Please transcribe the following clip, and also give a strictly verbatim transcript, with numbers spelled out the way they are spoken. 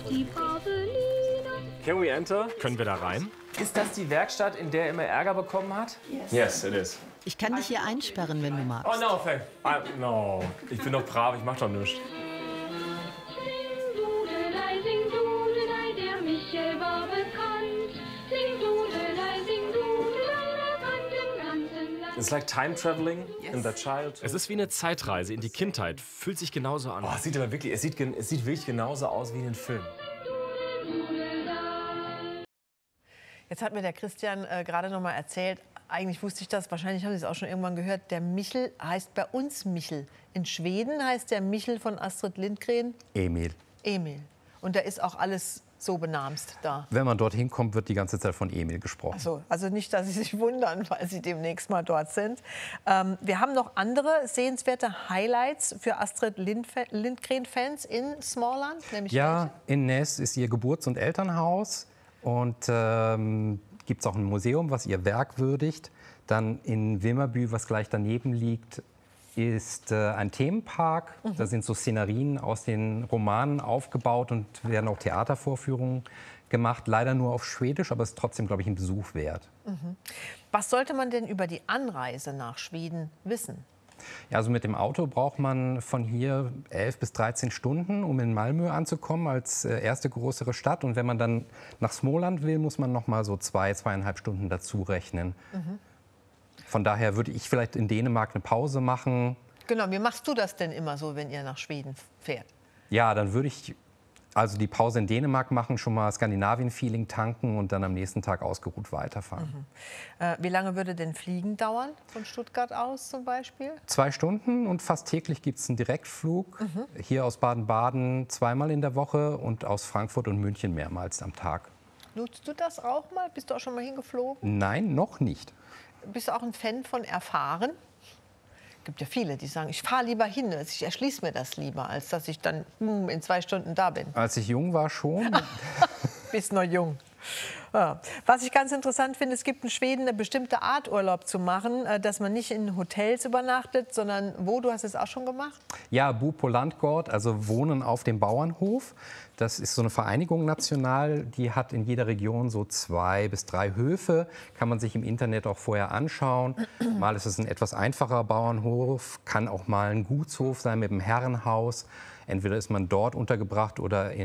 Die Fabelina. Can we enter? Können wir da rein? Ist das die Werkstatt, in der er immer Ärger bekommen hat? Yes. Yes, it is. Ich kann dich hier einsperren, wenn du magst. Oh no, thank. I, no, ich bin doch brav, ich mach doch nichts. Sing Dudelei, sing Dudelei, der Michel war bekannt. Sing Dudelei, sing Dudelei, der kann den ganzen Land. It's like time traveling in the child. Es ist wie eine Zeitreise in die Kindheit. Fühlt sich genauso an. Oh, es sieht aber wirklich, es sieht, gen- es sieht wirklich genauso aus wie in den Filmen. Jetzt hat mir der Christian äh, gerade noch mal erzählt, eigentlich wusste ich das, wahrscheinlich haben Sie es auch schon irgendwann gehört, der Michel heißt bei uns Michel. In Schweden heißt der Michel von Astrid Lindgren Emil. Emil. Und da ist auch alles so benamst da. Wenn man dorthin kommt, wird die ganze Zeit von Emil gesprochen. Also, also nicht, dass Sie sich wundern, weil Sie demnächst mal dort sind. Ähm, wir haben noch andere sehenswerte Highlights für Astrid Lindfe- Lindgren-Fans in Smallland. Nämlich Ja, welche? in Ness ist ihr Geburts- und Elternhaus und ähm, gibt es auch ein Museum, was ihr Werk würdigt. Dann in Vimmerby, was gleich daneben liegt, ist äh, ein Themenpark. Mhm. Da sind so Szenerien aus den Romanen aufgebaut und werden auch Theatervorführungen gemacht. Leider nur auf Schwedisch, aber es ist trotzdem, glaube ich, ein Besuch wert. Was sollte man denn über die Anreise nach Schweden wissen? Ja, also mit dem Auto braucht man von hier elf bis dreizehn Stunden, um in Malmö anzukommen als äh, erste größere Stadt. Und wenn man dann nach Småland will, muss man noch mal so zwei, zweieinhalb Stunden dazu rechnen. Mhm. Von daher würde ich vielleicht in Dänemark eine Pause machen. Genau, wie machst du das denn immer so, wenn ihr nach Schweden fährt? Ja, dann würde ich also die Pause in Dänemark machen, schon mal Skandinavien-Feeling tanken und dann am nächsten Tag ausgeruht weiterfahren. Mhm. Äh, wie lange würde denn Fliegen dauern, von Stuttgart aus zum Beispiel? Zwei Stunden und fast täglich gibt es einen Direktflug. Mhm. Hier aus Baden-Baden zweimal in der Woche und aus Frankfurt und München mehrmals am Tag. Nutzt du das auch mal? Bist du auch schon mal hingeflogen? Nein, noch nicht. Bist du auch ein Fan von Erfahren? Es gibt ja viele, die sagen, ich fahre lieber hin, ich erschließe mir das lieber, als dass ich dann hm, in zwei Stunden da bin. Als ich jung war schon. Bist noch jung. Ja. Was ich ganz interessant finde, es gibt in Schweden eine bestimmte Art Urlaub zu machen, äh, dass man nicht in Hotels übernachtet, sondern wo, du hast es auch schon gemacht? Ja, Bo på Landgård, also Wohnen auf dem Bauernhof. Das ist so eine Vereinigung national, die hat in jeder Region so zwei bis drei Höfe. Kann man sich im Internet auch vorher anschauen. Mal ist es ein etwas einfacher Bauernhof, kann auch mal ein Gutshof sein mit einem Herrenhaus. Entweder ist man dort untergebracht oder in